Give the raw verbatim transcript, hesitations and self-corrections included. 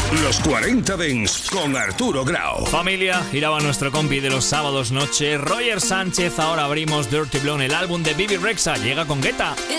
Los cuarenta Dance con Arturo Grau. Familia, giraba nuestro compi de los sábados noche, Roger Sánchez. Ahora abrimos Dirty Blonde, el álbum de Bibi Rexha. Llega con Guetta.